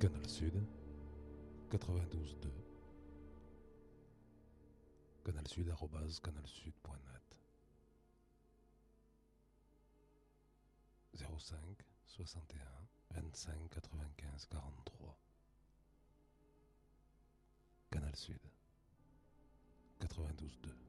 Canal Sud, 92.2. Canal Sud @canalsud.net. 05 61 25 95 43. Canal Sud, 92.2.